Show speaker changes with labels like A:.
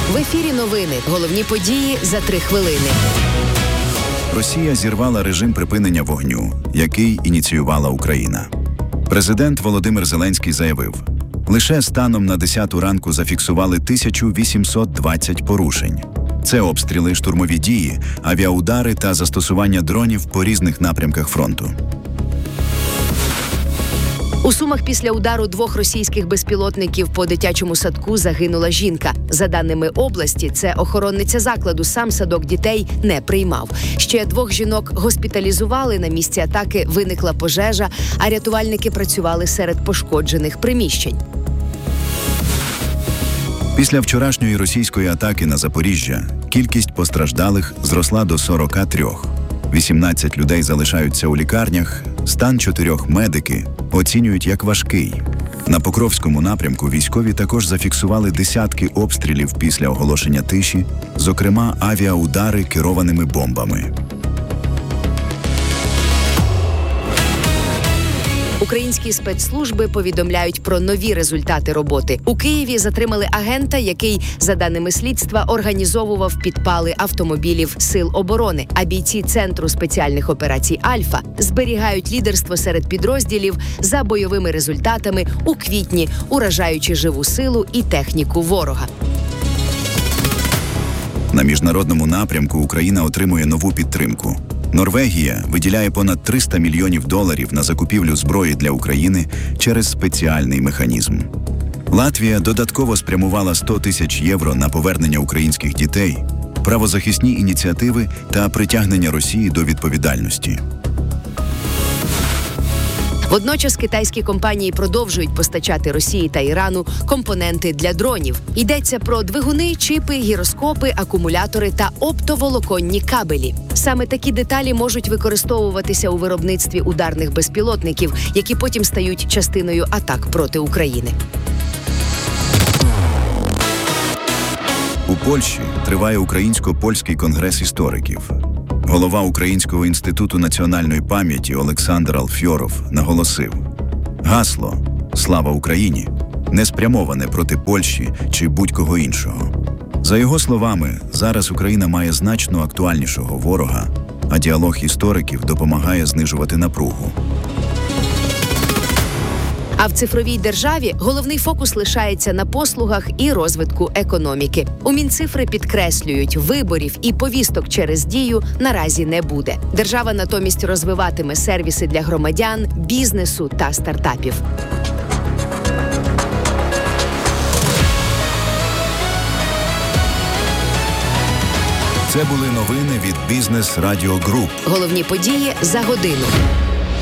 A: В ефірі новини. Головні події за 3 хвилини.
B: Росія зірвала режим припинення вогню, який ініціювала Україна. Президент Володимир Зеленський заявив, лише станом на 10-ту ранку зафіксували 1820 порушень. Це обстріли, штурмові дії, авіаудари та застосування дронів по різних напрямках фронту.
A: У Сумах після удару 2 російських безпілотників по дитячому садку загинула жінка. За даними області, це охоронниця закладу, сам садок дітей не приймав. Ще 2 жінок госпіталізували, на місці атаки виникла пожежа, а рятувальники працювали серед пошкоджених приміщень.
B: Після вчорашньої російської атаки на Запоріжжя кількість постраждалих зросла до 43. 18 людей залишаються у лікарнях, стан 4 медики оцінюють як важкий. На Покровському напрямку військові також зафіксували десятки обстрілів після оголошення тиші, зокрема авіаудари керованими бомбами.
A: Українські спецслужби повідомляють про нові результати роботи. У Києві затримали агента, який, за даними слідства, організовував підпали автомобілів Сил оборони. А бійці Центру спеціальних операцій «Альфа» зберігають лідерство серед підрозділів за бойовими результатами у квітні, уражаючи живу силу і техніку ворога.
B: На міжнародному напрямку Україна отримує нову підтримку. Норвегія виділяє понад $300 мільйонів на закупівлю зброї для України через спеціальний механізм. Латвія додатково спрямувала 100 тисяч євро на повернення українських дітей, правозахисні ініціативи та притягнення Росії до відповідальності.
A: Водночас китайські компанії продовжують постачати Росії та Ірану компоненти для дронів. Йдеться про двигуни, чипи, гіроскопи, акумулятори та оптоволоконні кабелі. Саме такі деталі можуть використовуватися у виробництві ударних безпілотників, які потім стають частиною атак проти України.
B: У Польщі триває Українсько-польський конгрес істориків. Голова Українського інституту національної пам'яті Олександр Алфьоров наголосив: гасло «Слава Україні» не спрямоване проти Польщі чи будь-кого іншого. За його словами, зараз Україна має значно актуальнішого ворога, а діалог істориків допомагає знижувати напругу.
A: А в цифровій державі головний фокус лишається на послугах і розвитку економіки. У Мінцифри підкреслюють, виборів і повісток через Дію наразі не буде. Держава натомість розвиватиме сервіси для громадян, бізнесу та стартапів.
B: Це були новини від Бізнес Радіо Груп.
A: Головні події за годину.